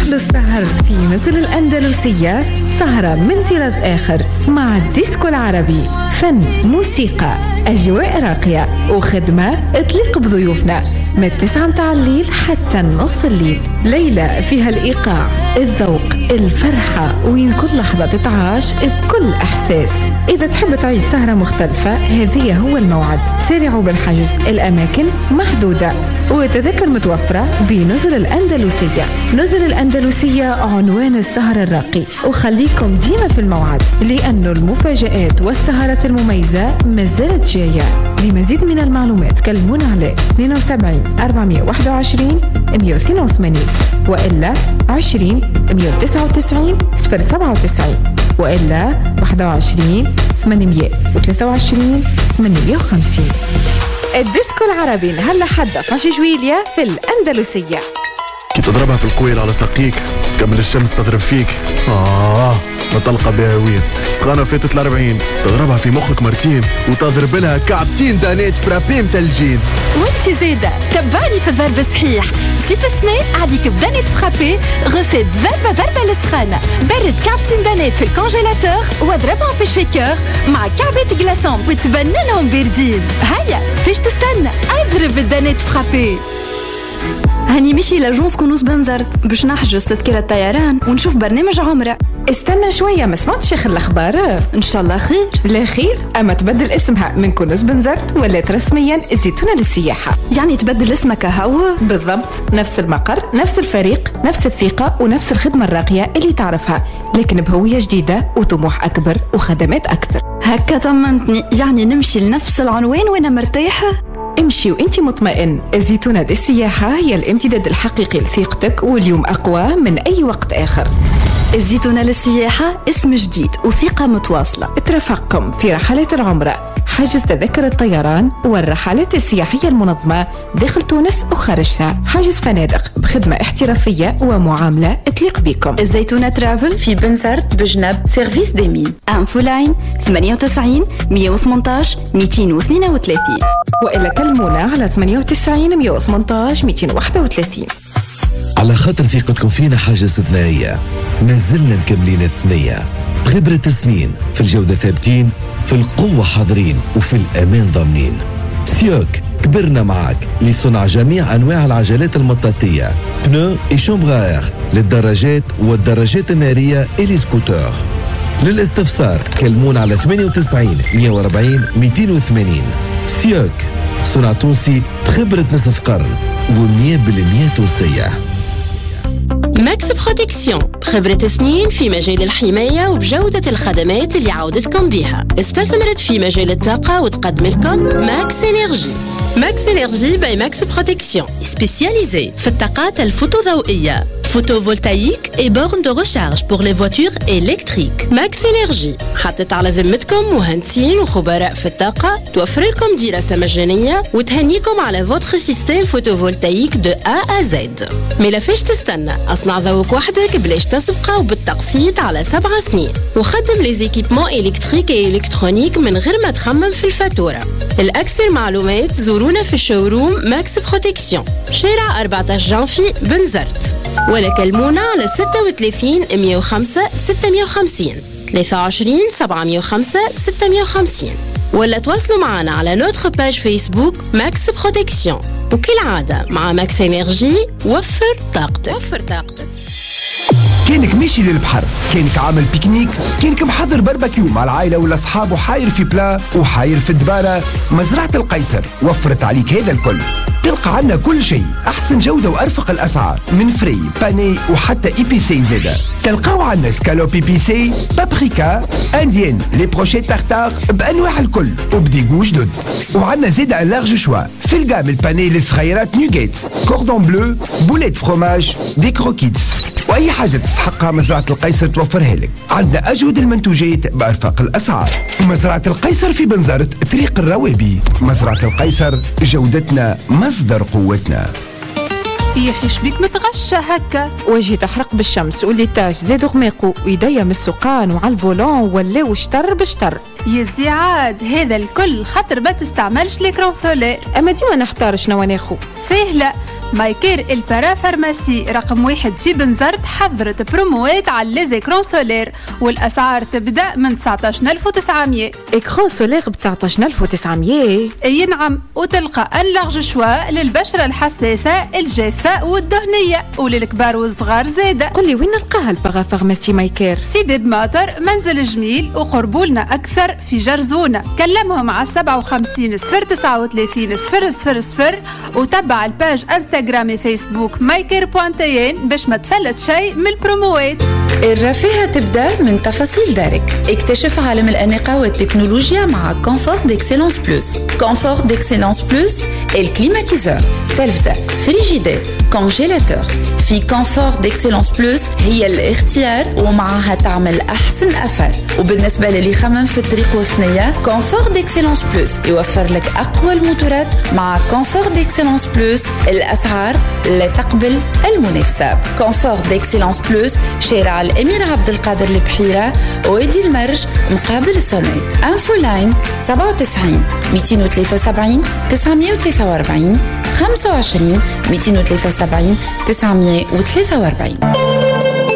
دخلوا السهر في نزل الأندلسية، سهرة من طراز آخر مع الديسكو العربي، فن، موسيقى، أجواء راقية وخدمة تليق بضيوفنا من 9 متاع الليل حتى نص الليل. ليلة فيها الإيقاع، الذوق، الفرحة، وين كل لحظة تتعاش بكل إحساس. إذا تحب تعيش سهرة مختلفة، هذه هو الموعد. سارعوا بالحجز، الأماكن محدودة وتذكر متوفرة بنزل الأندلسية. نزل الأندلسية عنوان السهر الراقي، وخليكم ديما في الموعد لأنه المفاجآت والسهرات المميزة مازالت جاية. لمزيد من المعلومات كلمونا على 72 421 182 وإلا 20 199 097 وإلا 21 823 850. الديسكو العربي نهلا حدا في 10 جويلية في الأندلسية. كي تضربها في القويل على ساقيك كمل الشمس تضرب فيك. مطلقة بها هوية سخانة فاتت 40 تضربها في مخك مرتين وتضرب لها كعبتين دانيت فرابين ثلجين. وانتي زيدة تبعني في الضرب صحيح. صيف السنة عليك بدانيت فرابي غسيل ضربة للسخانة. برد كعبتين دانيت في الكونجيلاتور واضربهم في الشيكر مع كعبة جلاسون وتبننهم باردين. هيا فيش تستنى اضرب الدانيت فرابي. هاني مشي لجونس كنوز بنزرت باش نحجز تذكرة طيران ونشوف برنامج عمرة. استنى شوية، ما سمعتش اخر الأخبار؟ إن شاء الله خير. لا خير، أما تبدل اسمها من كنوز بنزرت ولات رسميا الزيتونة للسياحة. يعني تبدل اسمك هو؟ بالضبط، نفس المقر، نفس الفريق، نفس الثقة ونفس الخدمة الراقية اللي تعرفها، لكن بهوية جديدة وطموح أكبر وخدمات أكثر. هكا طمنتني، يعني نمشي لنفس العنوان وأنا مرتاحة؟ امشي وانتي مطمئن. الزيتونة للسياحة هي الامتداد الحقيقي لثقتك، واليوم أقوى من أي وقت آخر. الزيتونة للسياحة اسم جديد وثقة متواصلة. ترافقكم في رحلات العمرة، حجز تذكرة الطيران والرحلات السياحية المنظمة داخل تونس وخارجها، حجز فنادق بخدمة احترافية ومعاملة تليق بكم. الزيتونة ترافل في بنزرت بجنب سيرفيس ديمين. أنفولاين 98 118 232 وإلا كلمونا على 98 118 231. على خاطر ثقتكم فينا حاجة استثنائية، مازلنا مكملين الثنية. خبرة سنين في الجودة ثابتين، في القوة حاضرين، وفي الأمان ضامنين. سيوك كبرنا معاك لصنع جميع أنواع العجلات المطاطية، بنو إي شومبغار للدراجات والدراجات النارية إلي سكوتر. للاستفسار كلمونا على 98 140 280. سيوك صنع تونسي بخبرة نصف قرن و100% تونسية. ماكس بروتكسيون بخبرة سنين في مجال الحماية وبجودة الخدمات اللي عودتكم بها. استثمرت في مجال الطاقة وتقدم لكم ماكس إنرجي. ماكس إنرجي باي ماكس بروتكسيون سبيسياليزي في الطاقات الفوتوضوئية photovoltaïque et bornes de recharge pour les voitures électriques. Max Energy حطت على ذمتكم مهندسين وخبراء في الطاقة توفر لكم دراسة مجانية وتهنيكم على votre système photovoltaïque de A à Z. مي لافاش تستنى، اصنع ذوق وحدك بلاش تسبقه وبالتقسيط على 7 سنين، وخدم لي زيكيبمون إلكتريك et إلكترونيك من غير ما تخمم في الفاتورة. الأكثر معلومات زورونا في الشوروم ماكس بروتكسيون شارع 14 جانفي بنزرت، ولا كلمونا على 36 105 650 23 705 650، ولا تواصلوا معنا على نوتر باج فيسبوك ماكس بروتكسيون. وكالعادة مع ماكس انرجي وفر طاقتك. كانك ماشي للبحر، كانك عامل بيكنيك، كانك محضر باربيكيو مع العائلة ولا أصحاب وحاير في بلا وحاير في الدبارة، مزرعة القيصر وفرت عليك هذا الكل. تلقى عنا كل شيء، أحسن جودة وأرفق الأسعار، من فري باني وحتى إيبيسي زادة. تلقاو عنا سكالوب إيبيسي، بابريكا، أنديان، لي بروشيت تارتار بأنواع الكل وبديجو جدد. وعنا زادة ان لارج شوا في الجام الباني للصغيرات نوغيت، كوردون بلو، بوليت فروماج، دي كروكيتس، وأي حاجة تستحقها مزرعة القيصر توفرها لك. عندنا أجود المنتوجات بأرفق الأسعار. مزرعة القيصر في بنزرت طريق الروابي. مزرعة القيصر جودتنا مصدر قوتنا. يا اخي شبيك متغشى هكا؟ وجهي تحرق بالشمس والليتاج زادوا غماقو ويديا من السوقان وعلى الفولون ولاو شطر بشطر. يا زيعاد هذا الكل خاطر ما تستعملش ليكرون سولير. اما ديما نحتار شنو ناخو. سهله، مايكير البارا فارماسي رقم 1 في بنزرت حضرت بروموات على ليزيكرون سولير، والأسعار تبدأ من 19,900. إكران سولير ب 19,900؟ أي نعم، وتلقى أن لارج شوا للبشرة الحساسة الجافة والدهنية، وللكبار والصغار زادة. قل لي وين نلقاها البارا فارماسي مايكير؟ في باب ماطر منزل جميل، وقربولنا أكثر في جرزونة. كلمهم على 57 039 000 وتبع الباج انستغرامي فيسبوك مايكير.tn باش ما تفلت شيء من البروموات. الرفاهة تبدأ من تفاصيل دارك. اكتشف عالم الأناقة والتكنولوجيا مع كونفورت ديكسيلونس بلوس. كونفورت ديكسيلونس بلوس الكليماتيزور، تلفزة، فريجيدير، كونجيلاتور. في كونفورت ديكسيلونس بلوس هي الاختيار ومعها تعمل أحسن أثر. وبالنسبة للي خمم في الطريق والثنية، كونفورت ديكسيلونس بلوس يوفر لك أقوى الموتورات. مع كونفورت ديكسيلونس بلوس الأسعار لا تقبل المنافسة. كونفورت ديكسيلونس بلوس شارع الأمير عبد القادر البحيرة، وادي المرج مقابل السونيت. انفو لاين 97 273 943 25 273 943.